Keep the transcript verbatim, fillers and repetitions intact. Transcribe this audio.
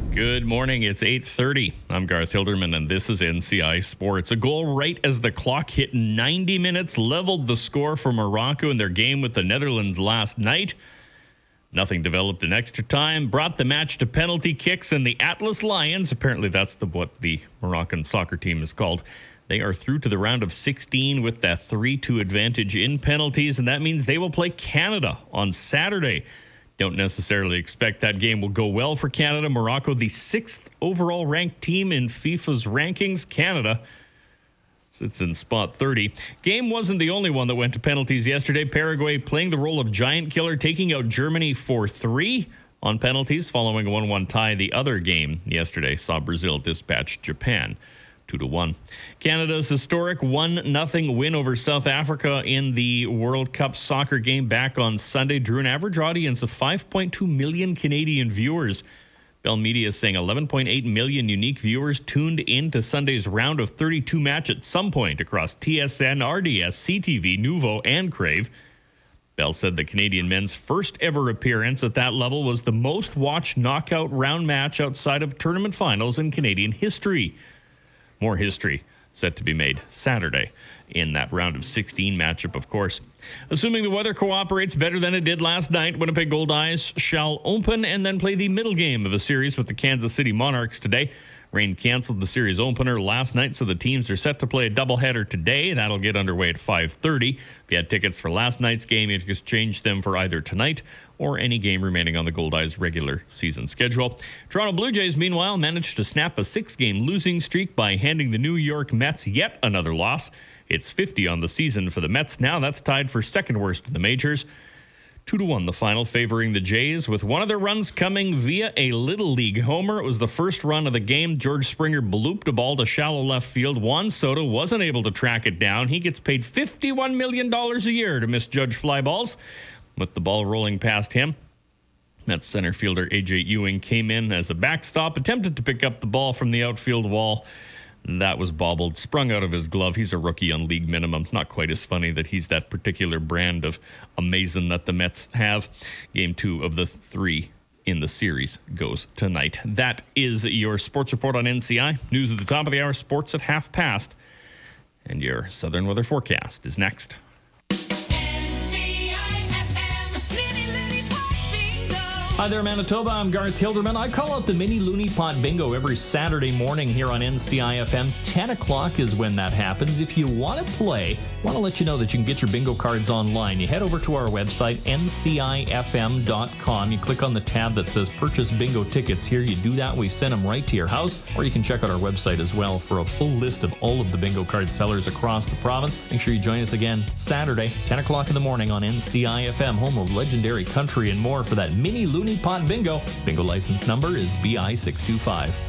Good morning. It's eight thirty. I'm Garth Hilderman, and this is N C I Sports. A goal right as the clock hit ninety minutes leveled the score for Morocco in their game with the Netherlands last night. Nothing developed in extra time, brought the match to penalty kicks, and the Atlas Lions, apparently that's the what the Moroccan soccer team is called, they are through to the round of sixteen with that three two advantage in penalties, and that means they will play Canada on Saturday. Don't necessarily expect that game will go well for Canada. Morocco, the sixth overall ranked team in FIFA's rankings. Canada sits in spot thirty. Game wasn't the only one that went to penalties yesterday. Paraguay playing the role of giant killer, taking out Germany four three on penalties following a one one tie. The other game yesterday saw Brazil dispatch Japan two to one. Canada's historic one nothing win over South Africa in the World Cup soccer game back on Sunday drew an average audience of five point two million Canadian viewers. Bell Media is saying eleven point eight million unique viewers tuned into Sunday's round of thirty-two match at some point across T S N, R D S, C T V, Nuvo, and Crave. Bell said the Canadian men's first ever appearance at that level was the most watched knockout round match outside of tournament finals in Canadian history. More history set to be made Saturday in that round of sixteen matchup, of course. Assuming the weather cooperates better than it did last night, Winnipeg Goldeyes shall open and then play the middle game of a series with the Kansas City Monarchs today. Rain canceled the series opener last night, so the teams are set to play a doubleheader today. That'll get underway at five thirty. If you had tickets for last night's game, you can exchange them for either tonight or any game remaining on the Goldeyes regular season schedule. Toronto Blue Jays, meanwhile, managed to snap a six-game losing streak by handing the New York Mets yet another loss. It's fifty on the season for the Mets now. That's tied for second worst in the majors. Two to one, the final favoring the Jays, with one of their runs coming via a Little League homer. It was the first run of the game. George Springer blooped a ball to shallow left field. Juan Soto wasn't able to track it down. He gets paid fifty-one million dollars a year to misjudge fly balls. With the ball rolling past him, Mets center fielder A J Ewing came in as a backstop, attempted to pick up the ball from the outfield wall. That was bobbled, sprung out of his glove. He's a rookie on league minimum. Not quite as funny that he's that particular brand of amazing that the Mets have. Game two of the three in the series goes tonight. That is your sports report on N C I. News at the top of the hour, sports at half past. And your Southern weather forecast is next. Hi there, Manitoba. I'm Garth Hilderman. I call out the Mini Looney Pot Bingo every Saturday morning here on N C I F M. ten o'clock is when that happens. If you want to play, I want to let you know that you can get your bingo cards online. You head over to our website, N C I F M dot com. You click on the tab that says Purchase Bingo Tickets here. You do that, we send them right to your house. Or you can check out our website as well for a full list of all of the bingo card sellers across the province. Make sure you join us again Saturday, ten o'clock in the morning on N C I F M, home of legendary country and more, for that Mini Looney Pot Bingo. Bingo license number is B I six two five.